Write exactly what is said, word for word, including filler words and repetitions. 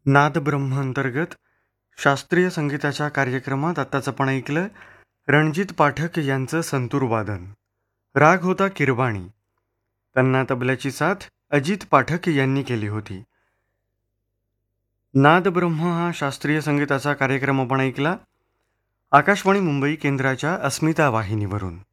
नादब्रह्म अंतर्गत शास्त्रीय संगीताच्या कार्यक्रमात आत्ताच आपण ऐकलं रणजित पाठक यांचं संतूर वादन. राग होता किरवाणी. त्यांना तबल्याची साथ अजित पाठक यांनी केली होती. नादब्रह्म हा शास्त्रीय संगीताचा कार्यक्रम आपण ऐकला आकाशवाणी मुंबई केंद्राच्या अस्मिता वाहिनीवरून.